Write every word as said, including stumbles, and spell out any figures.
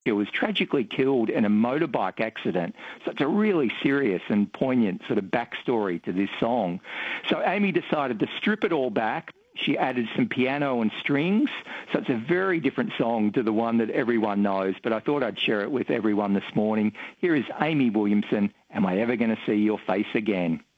He was tragically killed in a motorbike accident. So it's a really serious and poignant sort of backstory to this song. So Amy decided to strip it all back. She added some piano and strings. So it's a very different song to the one that everyone knows, but I thought I'd share it with everyone this morning. Here is Amy Williamson, Am I Ever Going to See Your Face Again?